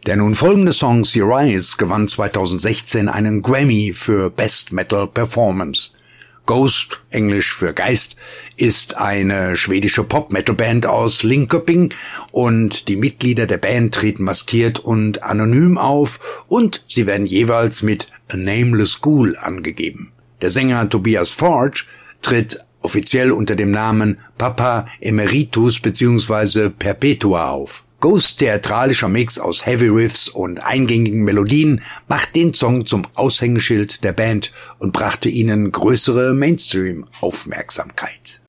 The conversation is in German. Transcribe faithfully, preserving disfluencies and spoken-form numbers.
Der nun folgende Song See Rise gewann zweitausendsechzehn einen Grammy für Best Metal Performance. Ghost, englisch für Geist, ist eine schwedische Pop-Metal-Band aus Linköping und die Mitglieder der Band treten maskiert und anonym auf und sie werden jeweils mit A Nameless Ghoul angegeben. Der Sänger Tobias Forge tritt offiziell unter dem Namen Papa Emeritus bzw. Perpetua auf. Ghosts theatralischer Mix aus Heavy Riffs und eingängigen Melodien macht den Song zum Aushängeschild der Band und brachte ihnen größere Mainstream-Aufmerksamkeit.